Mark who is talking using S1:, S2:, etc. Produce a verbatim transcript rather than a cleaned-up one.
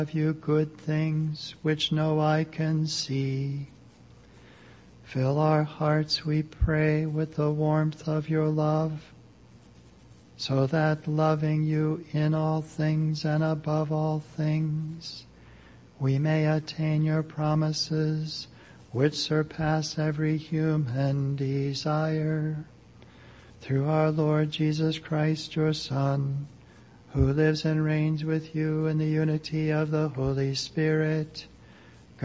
S1: of you good things which no eye can see. Fill our hearts, we pray, with the warmth of your love, so that loving you in all things and above all things, we may attain your promises, which surpass every human desire. Through our Lord Jesus Christ, your Son, who lives and reigns with you in the unity of the Holy Spirit,